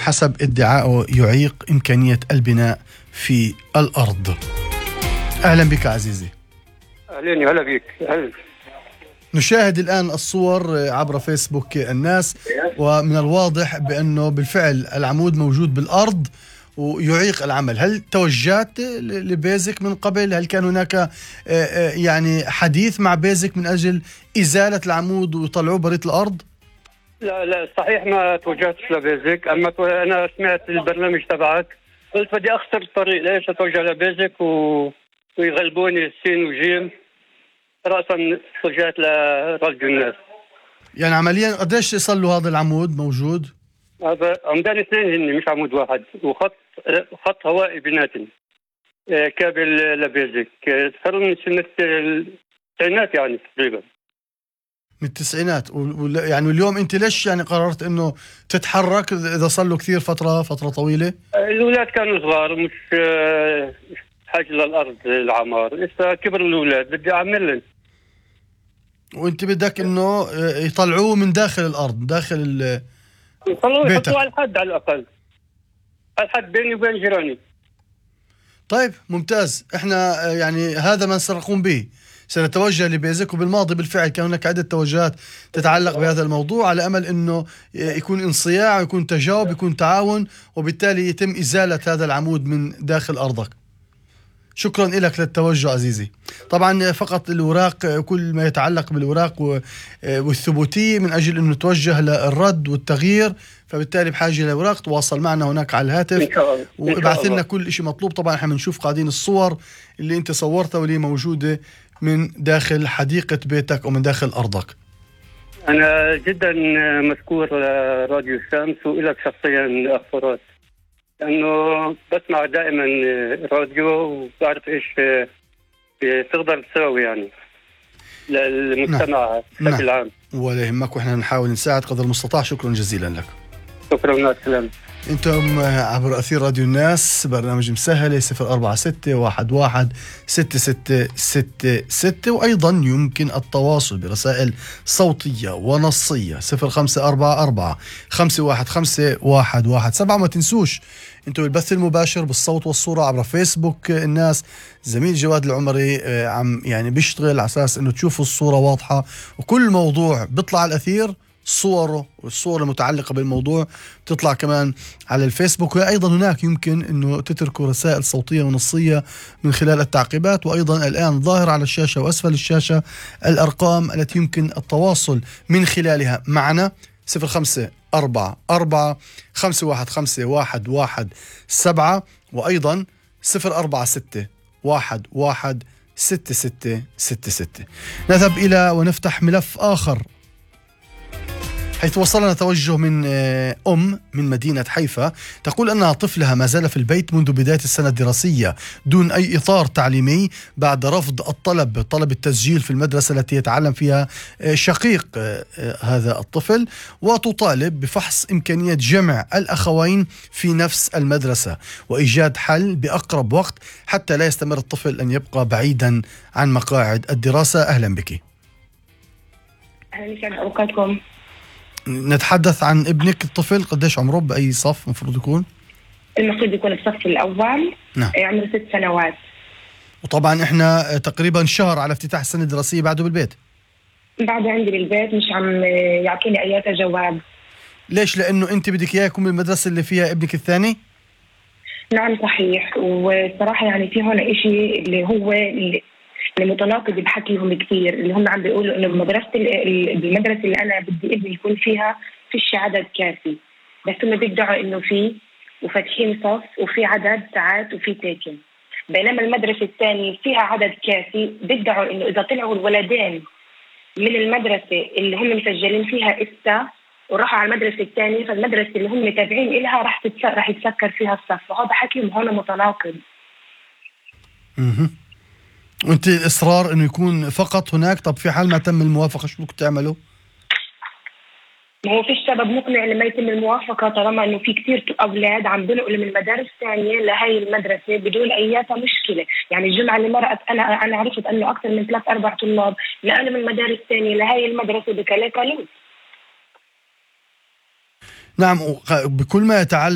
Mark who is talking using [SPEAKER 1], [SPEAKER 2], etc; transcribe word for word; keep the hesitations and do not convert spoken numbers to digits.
[SPEAKER 1] حسب ادعائه يعيق إمكانية البناء في الأرض. أهلا بك عزيزي.
[SPEAKER 2] أهلا هلا بك. أهلا.
[SPEAKER 1] نشاهد الآن الصور عبر فيسبوك الناس، ومن الواضح بأنه بالفعل العمود موجود بالأرض ويعيق العمل. هل توجهت لبيزك من قبل؟ هل كان هناك يعني حديث مع بيزك من أجل إزالة العمود ويطلعوه بريت الأرض؟
[SPEAKER 2] لا لا صحيح ما توجهتش لبيزك، أما أنا سمعت البرنامج تبعك قلت بدي أخسر الطريق، ليش أتوجه لبيزك و... ويغلبوني السين وجيم، رأسا توجهت لرد الناس.
[SPEAKER 1] يعني عمليا قديش صار له هذا العمود موجود؟
[SPEAKER 2] هذا عمدان اثنين هن مش عمود واحد، وخط خط هوائي بيناتهم، كابل لبيزك، صار من سنة التسعينات يعني تقريبا.
[SPEAKER 1] من التسعينات و... يعني اليوم انت ليش يعني قررت انه تتحرك اذا صار له كثير فترة فترة طويلة؟
[SPEAKER 2] الاولاد كانوا صغار مش حاجة للارض العمار، لسه كبر الاولاد بدي اعمل لهم.
[SPEAKER 1] وانت بدك انه يطلعوه من داخل الارض، داخل
[SPEAKER 2] يطلعوه يحطوه على الحد، على الاقل على الحد بيني وبين جيراني.
[SPEAKER 1] طيب ممتاز. احنا يعني هذا ما سنقوم به، سنتوجه لبيزك، وبالماضي بالفعل كان هناك عدة توجهات تتعلق بهذا الموضوع على أمل أنه يكون انصياع، يكون تجاوب، يكون تعاون، وبالتالي يتم إزالة هذا العمود من داخل أرضك. شكرا لك للتوجه عزيزي. طبعا فقط الوراق، كل ما يتعلق بالوراق والثبوتية من أجل أنه توجه للرد والتغيير، فبالتالي بحاجة لوراق. تواصل معنا هناك على الهاتف وابعث لنا كل شيء مطلوب. طبعا احنا بنشوف قاعدين الصور اللي انت صورتها واللي موجودة من داخل حديقة بيتك ومن داخل أرضك.
[SPEAKER 2] أنا جدا مشكور راديو الشمس وإلك شخصيا أخ فراس، لأنه بسمع دائما راديو وبعرف إيش تقدر تساوي يعني للمجتمع بشكل نعم. عام.
[SPEAKER 1] ولا يهمك، وإحنا نحاول نساعد قدر المستطاع. شكرا جزيلا لك.
[SPEAKER 2] شكرا مع السلامة.
[SPEAKER 1] انتم عبر أثير راديو الناس، برنامج مسهلة صفر أربعة ستة واحد واحد ستة ستة ستة ستة، وأيضا يمكن التواصل برسائل صوتية ونصية صفر خمسة أربعة أربعة خمسة واحد خمسة واحد واحد سبعة. ما تنسوش انتم البث المباشر بالصوت والصورة عبر فيسبوك الناس. زميل جواد العمري عم يعني بيشتغل على أساس انه تشوفوا الصورة واضحة، وكل موضوع بيطلع على الأثير صوره والصور المتعلقة بالموضوع تطلع كمان على الفيسبوك. وأيضا هناك يمكن أنه تتركوا رسائل صوتية ونصية من خلال التعقيبات. وأيضا الآن ظاهر على الشاشة وأسفل الشاشة الأرقام التي يمكن التواصل من خلالها معنا صفر خمسة أربعة أربعة خمسة واحد خمسة واحد واحد سبعة، وأيضا صفر أربعة ستة واحد واحد ستة ستة ستة ستة. نذهب إلى ونفتح ملف آخر، حيث وصلنا توجه من أم من مدينة حيفا تقول أنها طفلها ما زال في البيت منذ بداية السنة الدراسية دون أي إطار تعليمي بعد رفض الطلب طلب التسجيل في المدرسة التي يتعلم فيها شقيق هذا الطفل، وتطالب بفحص إمكانية جمع الأخوين في نفس المدرسة وإيجاد حل بأقرب وقت حتى لا يستمر الطفل أن يبقى بعيدا عن مقاعد الدراسة. أهلا بك.
[SPEAKER 3] أهلا وسهلا أوقاتكم.
[SPEAKER 1] نتحدث عن ابنك الطفل، قديش عمره؟ بأي صف مفروض يكون؟
[SPEAKER 3] المفروض يكون الصف الأول. نعم. عمره ست سنوات.
[SPEAKER 1] وطبعا احنا تقريبا شهر على افتتاح السنة الدراسية، بعده بالبيت؟
[SPEAKER 3] بعده عندي بالبيت، مش عم يعطيني أي جواب. ليش؟
[SPEAKER 1] لأنه أنت بدك إياه يكون بالمدرسة اللي فيها ابنك الثاني؟
[SPEAKER 3] نعم صحيح. وصراحة يعني في هون إشي اللي هو اللي المتناقض بحكيهم كثير، اللي هم عم بيقولوا انه بمدرسه المدرسه اللي انا بدي ابني يكون فيها فيش عدد كافي، بس هم بيدعوا انه في وفاتحين صف وفي عدد ساعات وفي تاكن، بينما المدرسه الثانيه فيها عدد كافي بيدعوا انه اذا طلعوا الولدين من المدرسه اللي هم مسجلين فيها استا وراحوا على المدرسه الثانيه، فالمدرسه اللي هم تابعين لها راح راح يتسكر فيها الصف، وهذا حكيهم هون متناقض.
[SPEAKER 1] اها. وانت الاصرار انه يكون فقط هناك، طب في حال ما تم الموافقه شو بدك تعملوا؟
[SPEAKER 3] ما هو فيش سبب مقنع لما يتم الموافقه، طالما انه في كثير اولاد عم بنقلوا من مدارس ثانيه لهي المدرسه بدون اي مشكله، يعني الجمعه اللي مرقت انا انا عرفت انه اكثر من ثلاث اربع طلاب نقلوا من مدارس ثانيه لهي المدرسه بكاليكالوس.
[SPEAKER 1] نعم، بكل ما يتعلق